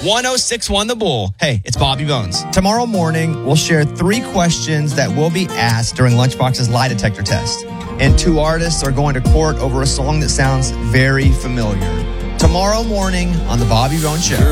1061 The Bull. Hey, it's Bobby Bones. Tomorrow morning, we'll share 3 questions that will be asked during Lunchbox's lie detector test. And 2 artists are going to court over a song that sounds very familiar. Tomorrow morning on The Bobby Bones Show.